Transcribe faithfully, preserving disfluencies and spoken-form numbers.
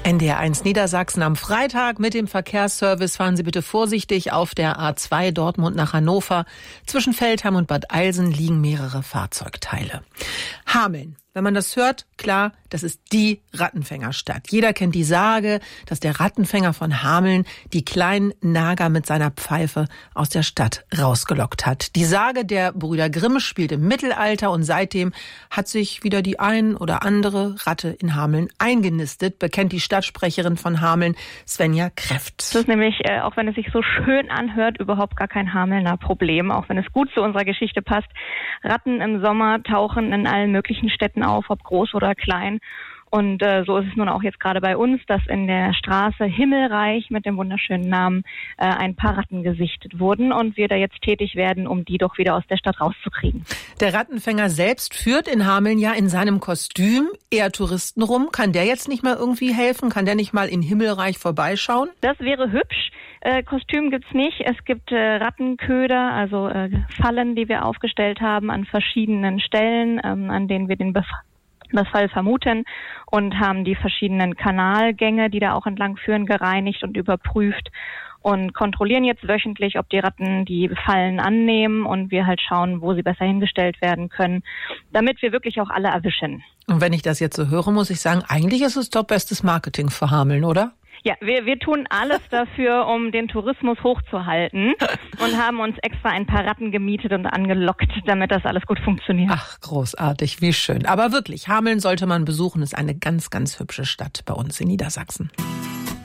N D R eins Niedersachsen am Freitag mit dem Verkehrsservice. Fahren Sie bitte vorsichtig auf der A zwei Dortmund nach Hannover. Zwischen Veltheim und Bad Eilsen liegen mehrere Fahrzeugteile. Hameln. Wenn man das hört, klar, das ist die Rattenfängerstadt. Jeder kennt die Sage, dass der Rattenfänger von Hameln die kleinen Nager mit seiner Pfeife aus der Stadt rausgelockt hat. Die Sage der Brüder Grimm spielt im Mittelalter und seitdem hat sich wieder die ein oder andere Ratte in Hameln eingenistet, bekennt die Stadtsprecherin von Hameln, Svenja Kreft. Das ist nämlich, äh, auch wenn es sich so schön anhört, überhaupt gar kein Hamelner Problem, auch wenn es gut zu unserer Geschichte passt. Ratten im Sommer tauchen in allen möglichen Städten auf, ob groß oder klein. Und äh, so ist es nun auch jetzt gerade bei uns, dass in der Straße Himmelreich mit dem wunderschönen Namen äh, ein paar Ratten gesichtet wurden und wir da jetzt tätig werden, um die doch wieder aus der Stadt rauszukriegen. Der Rattenfänger selbst führt in Hameln ja in seinem Kostüm eher Touristen rum. Kann der jetzt nicht mal irgendwie helfen? Kann der nicht mal in Himmelreich vorbeischauen? Das wäre hübsch. Äh, Kostüm gibt's nicht. Es gibt äh, Rattenköder, also äh, Fallen, die wir aufgestellt haben an verschiedenen Stellen, ähm, an denen wir den Befall das Fall vermuten und haben die verschiedenen Kanalgänge, die da auch entlang führen, gereinigt und überprüft und kontrollieren jetzt wöchentlich, ob die Ratten die Fallen annehmen und wir halt schauen, wo sie besser hingestellt werden können, damit wir wirklich auch alle erwischen. Und wenn ich das jetzt so höre, muss ich sagen, eigentlich ist es doch bestes Marketing für Hameln, oder? Ja, wir, wir tun alles dafür, um den Tourismus hochzuhalten und haben uns extra ein paar Ratten gemietet und angelockt, damit das alles gut funktioniert. Ach, großartig, wie schön. Aber wirklich, Hameln sollte man besuchen, ist eine ganz, ganz hübsche Stadt bei uns in Niedersachsen.